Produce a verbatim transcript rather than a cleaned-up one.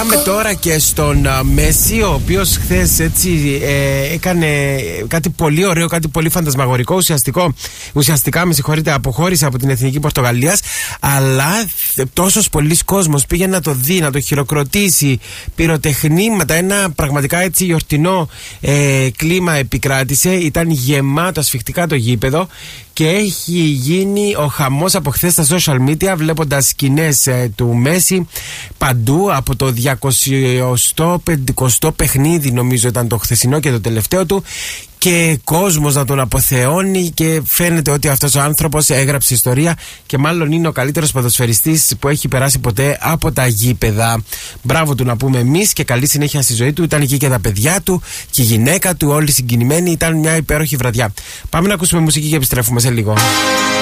Πάμε τώρα και στον uh, Μέση, ο οποίος χθες έτσι ε, έκανε κάτι πολύ ωραίο, κάτι πολύ φαντασμαγορικό. Ουσιαστικό, ουσιαστικά, με συγχωρείτε, αποχώρησε από την Εθνική Πορτογαλίας. Αλλά τόσος πολλής κόσμος πήγε να το δει, να το χειροκροτήσει. Πυροτεχνήματα, ένα πραγματικά έτσι γιορτινό ε, κλίμα επικράτησε. Ήταν γεμάτο ασφιχτικά το γήπεδο. Και έχει γίνει ο χαμός από χθες στα social media, βλέποντας σκηνές ε, του Μέση παντού, από το διακόσιο πενηκοστό παιχνίδι, νομίζω ήταν το χθεσινό και το τελευταίο του, και κόσμος να τον αποθεώνει, και φαίνεται ότι αυτός ο άνθρωπος έγραψε ιστορία και μάλλον είναι ο καλύτερος ποδοσφαιριστής που έχει περάσει ποτέ από τα γήπεδα. Μπράβο του να πούμε εμείς και καλή συνέχεια στη ζωή του. Ήταν εκεί και τα παιδιά του και η γυναίκα του, όλοι συγκινημένοι. Ήταν μια υπέροχη βραδιά. Πάμε να ακούσουμε μουσική και επιστρέφουμε σε λίγο.